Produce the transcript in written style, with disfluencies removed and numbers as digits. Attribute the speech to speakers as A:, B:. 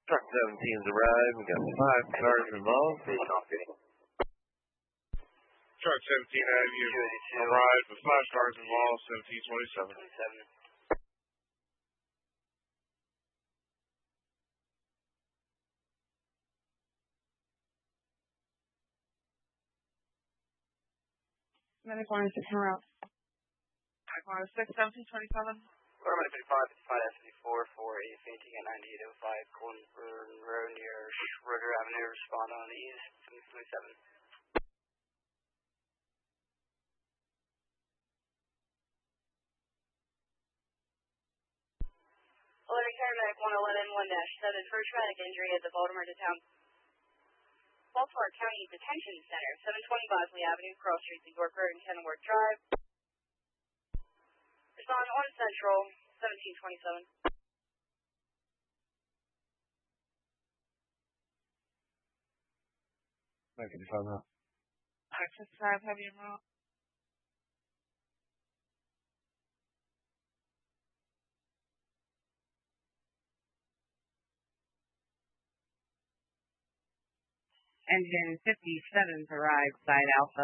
A: Truck 17's arrived. We got 5 cars involved.
B: Truck 17 Avenue arrived with 5 cars involved, 1727.
C: Medic 106 en route.
D: Medic 106, 1727.
E: Medic 55, 54 for a fainting at 9805 Colburn Road near Schroeder Avenue. Respond on the east, 727.
F: Alert Paramedic 111-1-7, first traumatic injury at the Baltimore County Detention Center, 720 Bosley Avenue, Cross Street to York Road and Kenilworth Drive. Respond on Central, 1727.
A: Negative 5 now.
D: Access 5, heavy en route.
C: Engine 57's arrived, side Alpha.